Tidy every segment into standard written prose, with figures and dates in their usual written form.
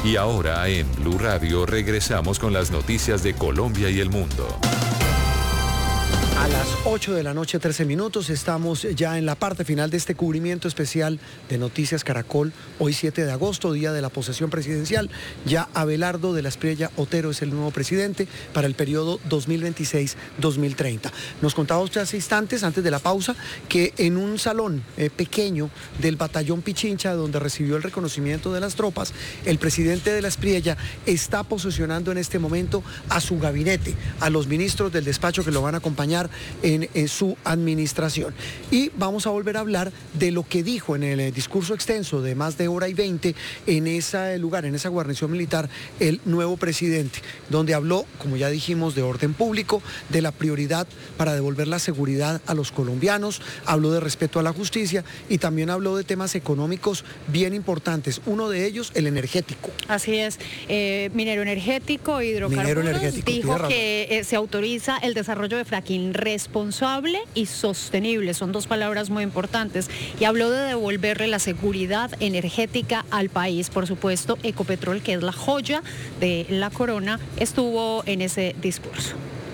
Y ahora en Blue Radio regresamos con las noticias de Colombia y el mundo. A las 8 de la noche, 13 minutos, estamos ya en la parte final de este cubrimiento especial de Noticias Caracol. Hoy 7 de agosto, día de la posesión presidencial. Ya Abelardo de la Espriella Otero es el nuevo presidente para el periodo 2026-2030. Nos contaba usted hace instantes, antes de la pausa, que en un salón pequeño del batallón Pichincha, donde recibió el reconocimiento de las tropas, el presidente de la Espriella está posesionando en este momento a su gabinete, a los ministros del despacho que lo van a acompañar en su administración. Y vamos a volver a hablar de lo que dijo en el discurso extenso de más de hora y 20 en ese lugar, en esa guarnición militar, el nuevo presidente, donde habló, como ya dijimos, de orden público, de la prioridad para devolver la seguridad a los colombianos, habló de respeto a la justicia y también habló de temas económicos bien importantes, uno de ellos el energético. Así es, minero energético, hidrocarburos, dijo que se autoriza el desarrollo de fracking responsable y sostenible, son dos palabras muy importantes, y habló de devolverle la seguridad energética al país. Por supuesto, Ecopetrol, que es la joya de la corona, estuvo en ese discurso.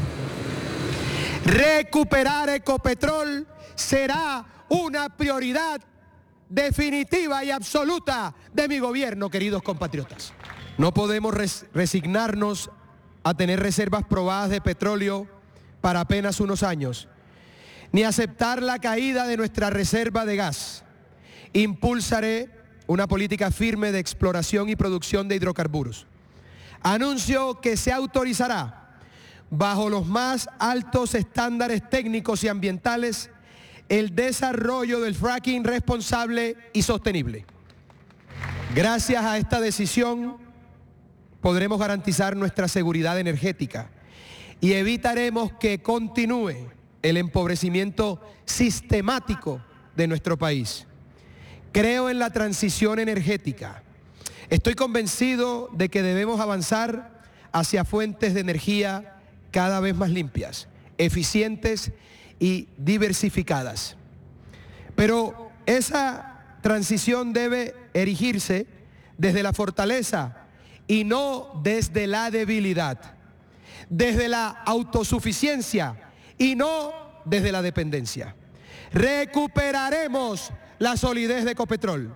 Recuperar Ecopetrol será una prioridad definitiva y absoluta de mi gobierno, queridos compatriotas. No podemos resignarnos a tener reservas probadas de petróleo para apenas unos años, ni aceptar la caída de nuestra reserva de gas. Impulsaré una política firme de exploración y producción de hidrocarburos. Anuncio que se autorizará, bajo los más altos estándares técnicos y ambientales, el desarrollo del fracking responsable y sostenible. Gracias a esta decisión podremos garantizar nuestra seguridad energética y evitaremos que continúe el empobrecimiento sistemático de nuestro país. Creo en la transición energética. Estoy convencido de que debemos avanzar hacia fuentes de energía cada vez más limpias, eficientes y diversificadas. Pero esa transición debe erigirse desde la fortaleza y no desde la debilidad, desde la autosuficiencia y no desde la dependencia. Recuperaremos la solidez de Ecopetrol.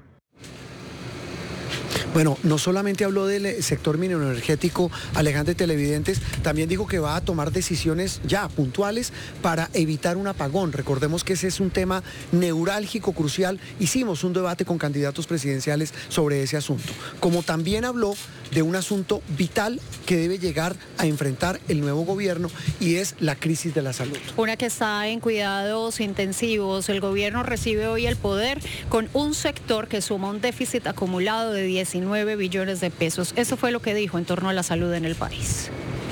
Bueno, no solamente habló del sector minero energético, Alejandro, televidentes, también dijo que va a tomar decisiones ya puntuales para evitar un apagón. Recordemos que ese es un tema neurálgico, crucial. Hicimos un debate con candidatos presidenciales sobre ese asunto. Como también habló de un asunto vital que debe llegar a enfrentar el nuevo gobierno y es la crisis de la salud. Una que está en cuidados intensivos. El gobierno recibe hoy el poder con un sector que suma un déficit acumulado de 19 billones de pesos. Eso fue lo que dijo en torno a la salud en el país.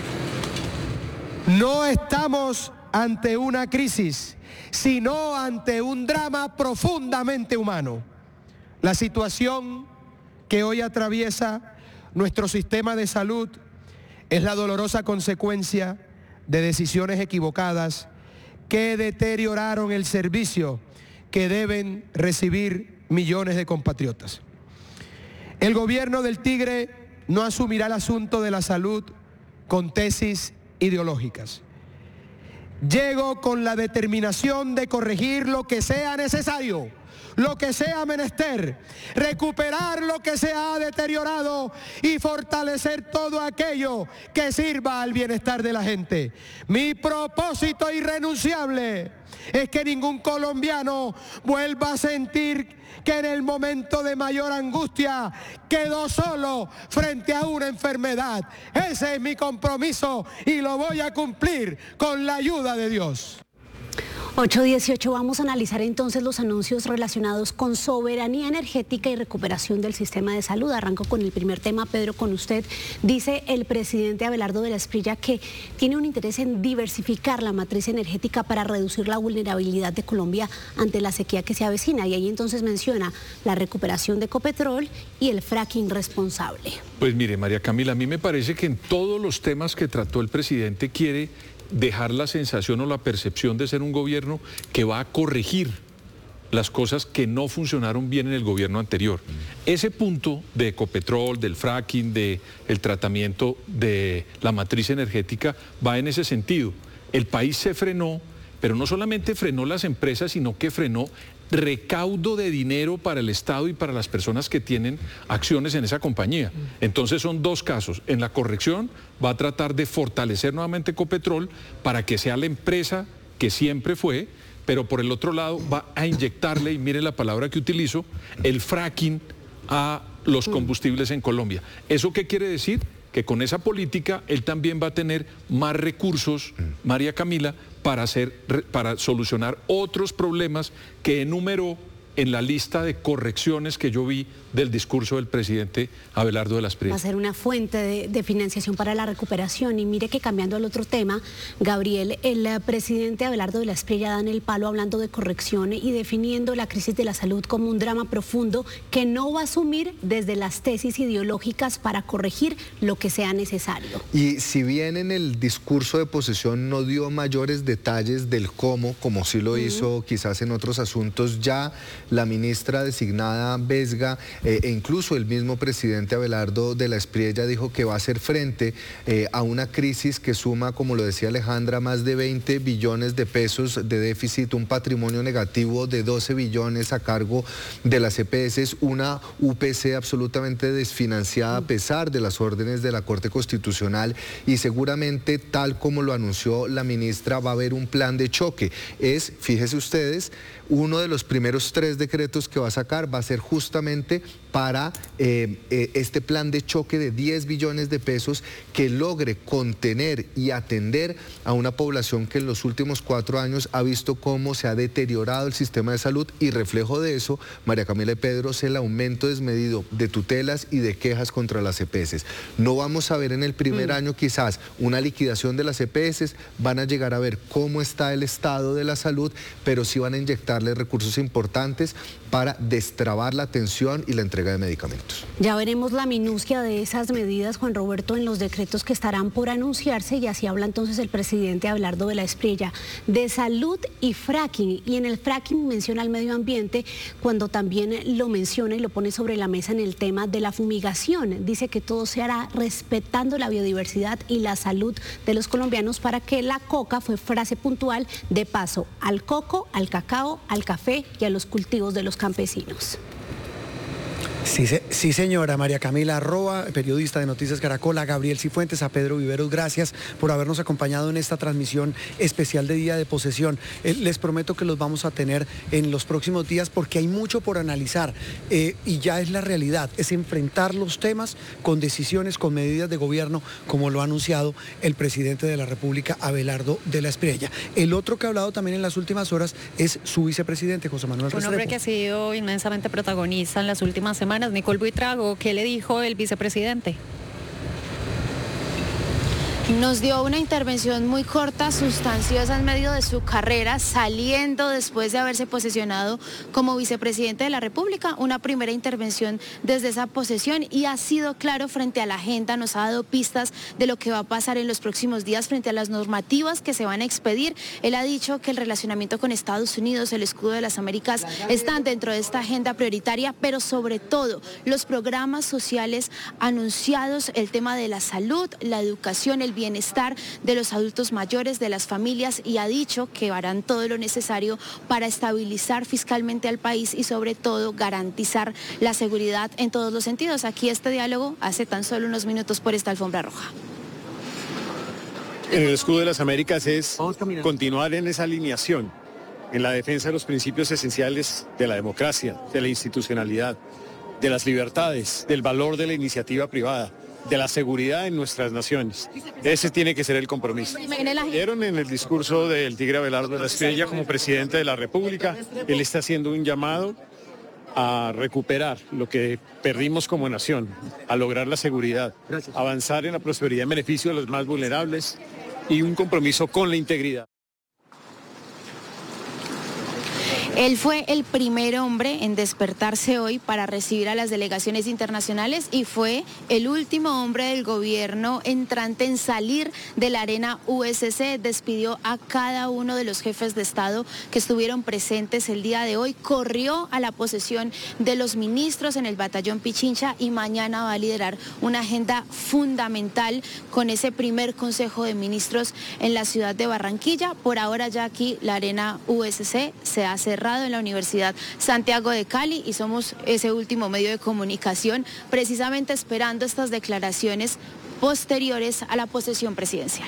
No estamos ante una crisis, sino ante un drama profundamente humano. La situación que hoy atraviesa nuestro sistema de salud es la dolorosa consecuencia de decisiones equivocadas que deterioraron el servicio que deben recibir millones de compatriotas. El gobierno del Tigre no asumirá el asunto de la salud con tesis ideológicas. Llego con la determinación de corregir lo que sea necesario, lo que sea menester, recuperar lo que se ha deteriorado y fortalecer todo aquello que sirva al bienestar de la gente. Mi propósito irrenunciable es que ningún colombiano vuelva a sentir que en el momento de mayor angustia quedó solo frente a una enfermedad. Ese es mi compromiso y lo voy a cumplir con la ayuda de Dios. 8:18, vamos a analizar entonces los anuncios relacionados con soberanía energética y recuperación del sistema de salud. Arranco con el primer tema, Pedro, con usted. Dice el presidente Abelardo de la Espriella que tiene un interés en diversificar la matriz energética para reducir la vulnerabilidad de Colombia ante la sequía que se avecina. Y ahí entonces menciona la recuperación de Ecopetrol y el fracking responsable. Pues mire, María Camila, a mí me parece que en todos los temas que trató el presidente quiere dejar la sensación o la percepción de ser un gobierno que va a corregir las cosas que no funcionaron bien en el gobierno anterior. Ese punto de Ecopetrol, del fracking, del tratamiento de la matriz energética va en ese sentido. El país se frenó, pero no solamente frenó las empresas, sino que frenó recaudo de dinero para el Estado y para las personas que tienen acciones en esa compañía. Entonces son dos casos. En la corrección va a tratar de fortalecer nuevamente Ecopetrol para que sea la empresa que siempre fue, pero por el otro lado va a inyectarle, y mire la palabra que utilizo, el fracking a los combustibles en Colombia. ¿Eso qué quiere decir? Que con esa política él también va a tener más recursos, María Camila, para solucionar otros problemas que enumeró en la lista de correcciones que yo vi del discurso del presidente Abelardo de la Espriella. Va a ser una fuente de financiación para la recuperación. Y mire que cambiando al otro tema, Gabriel, el presidente Abelardo de la Espriella da en el palo hablando de corrección y definiendo la crisis de la salud como un drama profundo que no va a asumir desde las tesis ideológicas para corregir lo que sea necesario. Y si bien en el discurso de posesión no dio mayores detalles del cómo, como sí lo hizo quizás en otros asuntos, ya la ministra designada Vesga e incluso el mismo presidente Abelardo de la Espriella dijo que va a hacer frente a una crisis que suma, como lo decía Alejandra, más de 20 billones de pesos de déficit, un patrimonio negativo de 12 billones a cargo de las EPS, una UPC absolutamente desfinanciada a pesar de las órdenes de la Corte Constitucional, y seguramente, tal como lo anunció la ministra, va a haber un plan de choque. Fíjese ustedes, uno de los primeros 3 decretos que va a sacar va a ser justamente para este plan de choque de 10 billones de pesos que logre contener y atender a una población que en los últimos 4 años ha visto cómo se ha deteriorado el sistema de salud, y reflejo de eso, María Camila y Pedro, es el aumento desmedido de tutelas y de quejas contra las EPS. No vamos a ver en el primer año quizás una liquidación de las EPS, van a llegar a ver cómo está el estado de la salud, pero sí van a inyectarle recursos importantes para destrabar la atención y la entrega de medicamentos. Ya veremos la minucia de esas medidas, Juan Roberto, en los decretos que estarán por anunciarse, y así habla entonces el presidente Abelardo de la Espriella de salud y fracking. Y en el fracking menciona el medio ambiente, cuando también lo menciona y lo pone sobre la mesa en el tema de la fumigación. Dice que todo se hará respetando la biodiversidad y la salud de los colombianos, para que la coca, fue frase puntual, de paso al coco, al cacao, al café y a los cultivos de los campesinos. Sí, señora. María Camila Roa, periodista de Noticias Caracol, a Gabriel Cifuentes, a Pedro Viveros, gracias por habernos acompañado en esta transmisión especial de Día de Posesión. Les prometo que los vamos a tener en los próximos días porque hay mucho por analizar y ya es la realidad, es enfrentar los temas con decisiones, con medidas de gobierno, como lo ha anunciado el presidente de la República, Abelardo de la Espriella. El otro que ha hablado también en las últimas horas es su vicepresidente, José Manuel Restrepo. Un hombre que ha sido inmensamente protagonista en las últimas semanas. Nicole Buitrago, ¿qué le dijo el vicepresidente? Nos dio una intervención muy corta, sustanciosa en medio de su carrera, saliendo después de haberse posesionado como vicepresidente de la República, una primera intervención desde esa posesión, y ha sido claro frente a la agenda, nos ha dado pistas de lo que va a pasar en los próximos días frente a las normativas que se van a expedir. Él ha dicho que el relacionamiento con Estados Unidos, el escudo de las Américas, están dentro de esta agenda prioritaria, pero sobre todo los programas sociales anunciados, el tema de la salud, la educación, el bienestar de los adultos mayores, de las familias, y ha dicho que harán todo lo necesario para estabilizar fiscalmente al país y sobre todo garantizar la seguridad en todos los sentidos. Aquí este diálogo hace tan solo unos minutos por esta alfombra roja. En el escudo de las Américas es continuar en esa alineación, en la defensa de los principios esenciales de la democracia, de la institucionalidad, de las libertades, del valor de la iniciativa privada, de la seguridad en nuestras naciones. Ese tiene que ser el compromiso. Vieron en el discurso del tigre Abelardo de la Espriella como presidente de la República, él está haciendo un llamado a recuperar lo que perdimos como nación, a lograr la seguridad, avanzar en la prosperidad en beneficio de los más vulnerables y un compromiso con la integridad. Él fue el primer hombre en despertarse hoy para recibir a las delegaciones internacionales y fue el último hombre del gobierno entrante en salir de la arena USC. Despidió a cada uno de los jefes de Estado que estuvieron presentes el día de hoy, corrió a la posesión de los ministros en el batallón Pichincha y mañana va a liderar una agenda fundamental con ese primer Consejo de Ministros en la ciudad de Barranquilla. Por ahora ya aquí la arena USC se ha cerrado en la Universidad Santiago de Cali y somos ese último medio de comunicación precisamente esperando estas declaraciones posteriores a la posesión presidencial.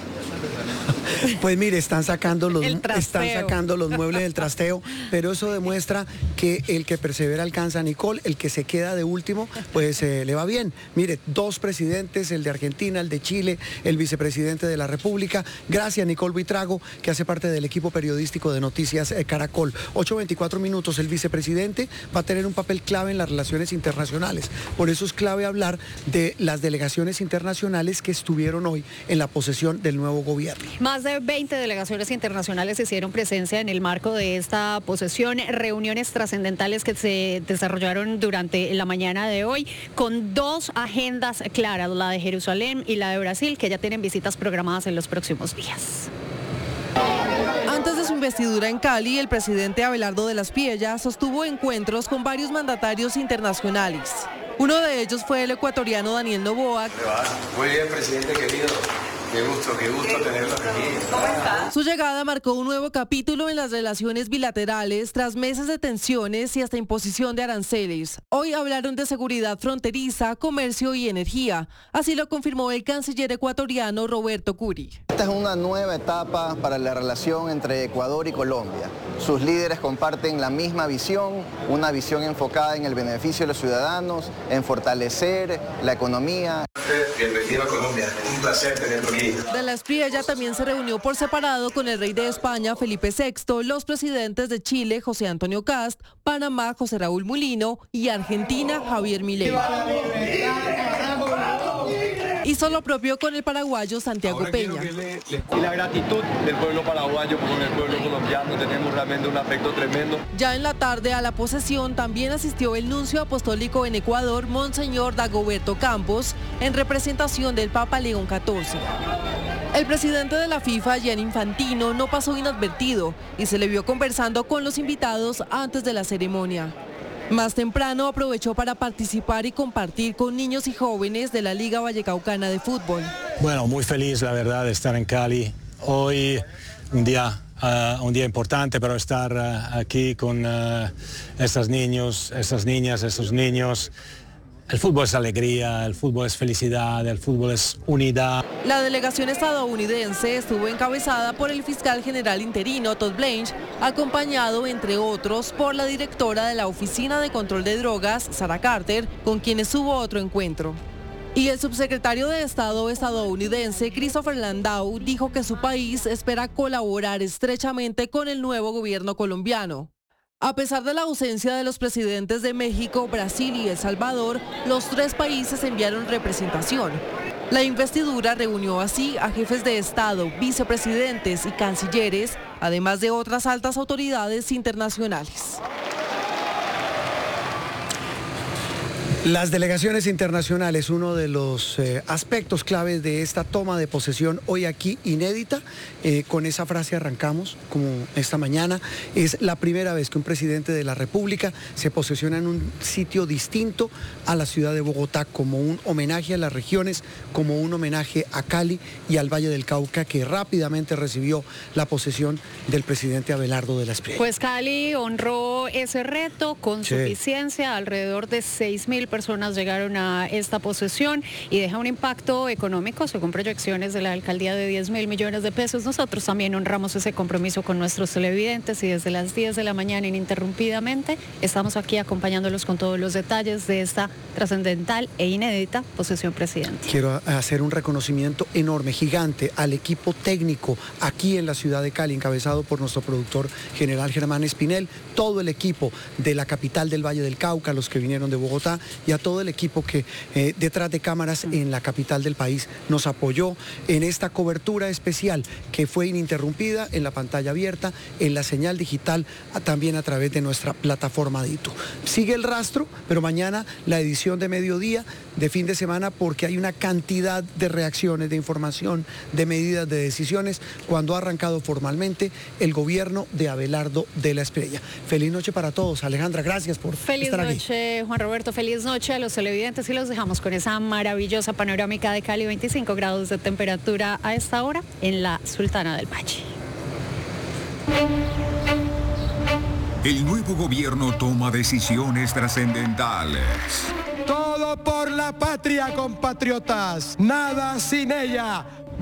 Pues mire, están sacando los muebles del trasteo, pero eso demuestra que el que persevera alcanza, Nicole, el que se queda de último, pues le va bien. Mire, 2 presidentes, el de Argentina, el de Chile, el vicepresidente de la República. Gracias, Nicole Buitrago, que hace parte del equipo periodístico de Noticias Caracol. 8:24 minutos, el vicepresidente va a tener un papel clave en las relaciones internacionales. Por eso es clave hablar de las delegaciones internacionales que estuvieron hoy en la posesión del nuevo gobierno. Más de 20 delegaciones internacionales hicieron presencia en el marco de esta posesión, reuniones trascendentales que se desarrollaron durante la mañana de hoy, con 2 agendas claras, la de Jerusalén y la de Brasil, que ya tienen visitas programadas en los próximos días. Antes de su investidura en Cali, el presidente Abelardo de las Piellas sostuvo encuentros con varios mandatarios internacionales. Uno de ellos fue el ecuatoriano Daniel Noboa. Muy bien, presidente querido. Qué gusto tenerlo aquí. ¿Cómo está? Su llegada marcó un nuevo capítulo en las relaciones bilaterales tras meses de tensiones y hasta imposición de aranceles. Hoy hablaron de seguridad fronteriza, comercio y energía. Así lo confirmó el canciller ecuatoriano Roberto Curi. Esta es una nueva etapa para la relación entre Ecuador y Colombia. Sus líderes comparten la misma visión, una visión enfocada en el beneficio de los ciudadanos, en fortalecer la economía. Bienvenido a Colombia, un placer tenerlo aquí. De las Piellas también se reunió por separado con el rey de España, Felipe VI, los presidentes de Chile, José Antonio Kast, Panamá, José Raúl Mulino y Argentina, Javier Milei. Hizo lo propio con el paraguayo Santiago Peña. Y la gratitud del pueblo paraguayo con el pueblo colombiano, tenemos realmente un afecto tremendo. Ya en la tarde a la posesión también asistió el nuncio apostólico en Ecuador, Monseñor Dagoberto Campos, en representación del Papa León XIV. El presidente de la FIFA, Gianni Infantino, no pasó inadvertido y se le vio conversando con los invitados antes de la ceremonia. Más temprano aprovechó para participar y compartir con niños y jóvenes de la Liga Vallecaucana de Fútbol. Bueno, muy feliz la verdad de estar en Cali. Hoy un día importante para estar aquí con estos niños, estas niñas, estos niños. El fútbol es alegría, el fútbol es felicidad, el fútbol es unidad. La delegación estadounidense estuvo encabezada por el fiscal general interino Todd Blanche, acompañado entre otros por la directora de la Oficina de Control de Drogas, Sarah Carter, con quienes hubo otro encuentro. Y el subsecretario de Estado estadounidense, Christopher Landau, dijo que su país espera colaborar estrechamente con el nuevo gobierno colombiano. A pesar de la ausencia de los presidentes de México, Brasil y El Salvador, los 3 países enviaron representación. La investidura reunió así a jefes de Estado, vicepresidentes y cancilleres, además de otras altas autoridades internacionales. Las delegaciones internacionales, uno de los aspectos claves de esta toma de posesión hoy aquí inédita, con esa frase arrancamos como esta mañana, es la primera vez que un presidente de la República se posesiona en un sitio distinto a la ciudad de Bogotá, como un homenaje a las regiones, como un homenaje a Cali y al Valle del Cauca, que rápidamente recibió la posesión del presidente Abelardo de las Piellas. Pues Cali honró ese reto con suficiencia, alrededor de 6.000 personas llegaron a esta posesión y deja un impacto económico, según proyecciones de la alcaldía, de 10.000 millones de pesos. Nosotros también honramos ese compromiso con nuestros televidentes y desde las 10 de la mañana ininterrumpidamente estamos aquí acompañándolos con todos los detalles de esta trascendental e inédita posesión presidencial. Quiero hacer un reconocimiento enorme, gigante, al equipo técnico aquí en la ciudad de Cali, encabezado por nuestro productor general Germán Espinel, todo el equipo de la capital del Valle del Cauca, los que vinieron de Bogotá y a todo el equipo que detrás de cámaras en la capital del país nos apoyó en esta cobertura especial que fue ininterrumpida en la pantalla abierta, en la señal digital, también a través de nuestra plataforma DITU. Sigue el rastro, pero mañana la edición de mediodía, de fin de semana, porque hay una cantidad de reacciones, de información, de medidas, de decisiones, cuando ha arrancado formalmente el gobierno de Abelardo de la Espriella. Feliz noche para todos. Alejandra, gracias por estar aquí. Feliz noche, Juan Roberto. Feliz noche a los televidentes y los dejamos con esa maravillosa panorámica de Cali, 25 grados de temperatura a esta hora en la Sultana del Valle. El nuevo gobierno toma decisiones trascendentales. Todo por la patria, compatriotas. Nada sin ella.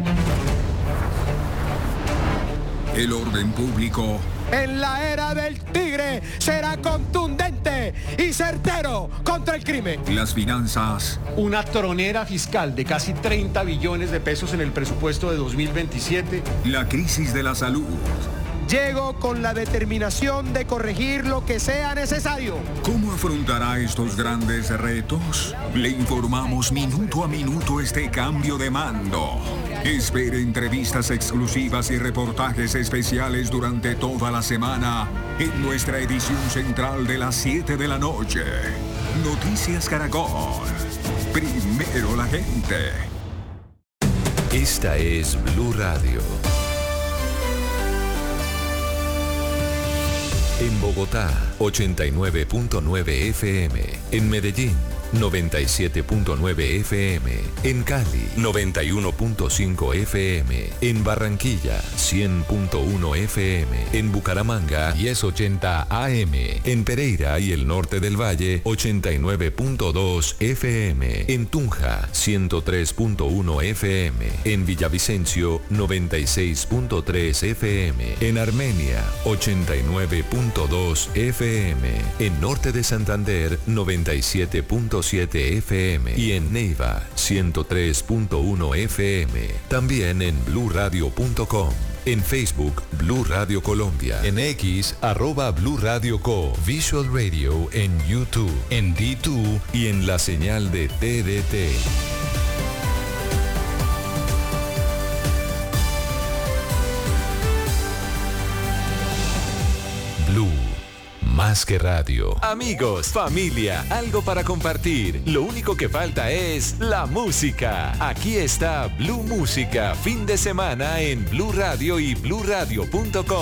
El orden público. En la era del tigre será contundente y certero contra el crimen. Las finanzas. Una tronera fiscal de casi 30 billones de pesos en el presupuesto de 2027. La crisis de la salud. Llego con la determinación de corregir lo que sea necesario. ¿Cómo afrontará estos grandes retos? Le informamos minuto a minuto este cambio de mando. Espere entrevistas exclusivas y reportajes especiales durante toda la semana en nuestra edición central de las 7 de la noche. Noticias Caracol. Primero la gente. Esta es Blue Radio. En Bogotá, 89.9 FM. En Medellín, 97.9 FM. En Cali, 91.5 FM. En Barranquilla, 100.1 FM. En Bucaramanga, 1080 AM. En Pereira y el norte del Valle, 89.2 FM. En Tunja, 103.1 FM. En Villavicencio, 96.3 FM. En Armenia, 89.2 FM. En norte de Santander, 97.7 FM y en Neiva 103.1 FM. También en bluradio.com. En Facebook, Blue Radio Colombia. En X, @Blue Radio Co. Visual Radio en YouTube, en D2 y en la señal de TDT. Blue. Más que radio. Amigos, familia, algo para compartir. Lo único que falta es la música. Aquí está Blue Música, fin de semana en Blue Radio y bluradio.com.